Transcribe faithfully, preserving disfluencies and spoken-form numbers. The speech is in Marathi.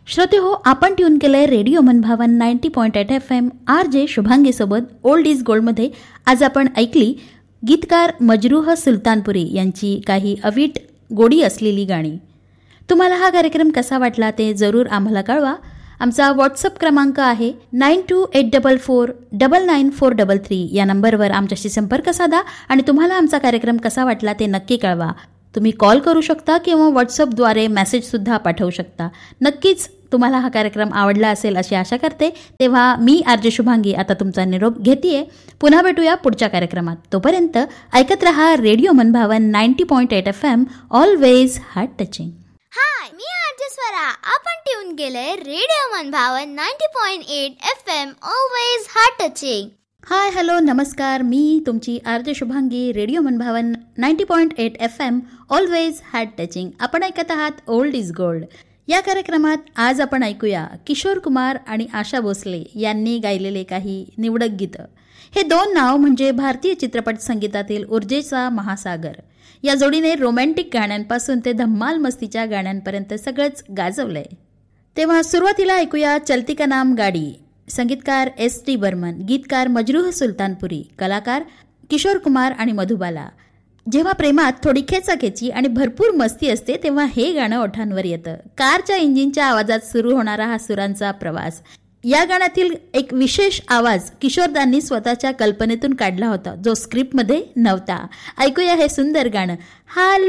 श्रोते हो, आपण ट्यून केलंय रेडिओ मनभावन ninety point eight F M R J Shubhangi सोबत ओल्ड इज गोल्डमध्ये. आज आपण ऐकली गीतकार मजरूह सुलतानपुरी यांची काही अवीट गोडी असलेली गाणी. तुम्हाला हा कार्यक्रम कसा वाटला ते जरूर आम्हाला कळवा. आमचा व्हॉट्सअप क्रमांक आहे nine to eight double four double nine four double three. या नंबरवर आमच्याशी संपर्क साधा आणि तुम्हाला आमचा कार्यक्रम कसा वाटला ते नक्की कळवा. तुम्ही कॉल करू शकता किंवा व्हॉट्सअपद्वारे मेसेजसुद्धा पाठवू शकता. नक्कीच तुम्हाला हा कार्यक्रम आवडला असेल अशी आशा करते. तेव्हा मी आर जे शुभांगी आता तुमचा निरोप घेतेय. पुन्हा भेटूया पुढच्या कार्यक्रमात. तोपर्यंत ऐकत रहा रेडिओ मनभावन ninety point eight F am always heart touching. High, me RJ Swara. आपण ट्यून केलंय रेडिओ मनभावन ninety point eight F am always heart touching. High, hello, नमस्कार. मी तुमची आर जे शुभांगी. रेडिओ मनभावन ninety point eight F am always heart touching. आपण ऐकत आहात ओल्ड इज गोल्ड. या कार्यक्रमात आज आपण ऐकूया किशोर कुमार आणि आशा भोसले यांनी गायलेले काही निवडक गीतं. हे दोन नाव म्हणजे भारतीय चित्रपट संगीतातील ऊर्जेचा महासागर. या जोडीने रोमॅन्टिक गाण्यांपासून ते धम्माल मस्तीच्या गाण्यांपर्यंत सगळंच गाजवलंय. तेव्हा सुरुवातीला ऐकूया चलती का नाम गाडी. संगीतकार एस टी बर्मन, गीतकार मजरूह सुलतानपुरी, कलाकार किशोर कुमार आणि मधुबाला. जेव्हा प्रेमात थोडी खेचाखेची आणि भरपूर मस्ती असते तेव्हा हे गाणं ओठांवर येतं. कारच्या इंजिनच्या आवाजात सुरू होणारा हा सुरांचा प्रवास. या गाण्यातील एक विशेष आवाज किशोरदांनी स्वतःच्या कल्पनेतून काढला होता जो स्क्रिप्टमध्ये नव्हता. ऐकूया हे सुंदर गाणं. हा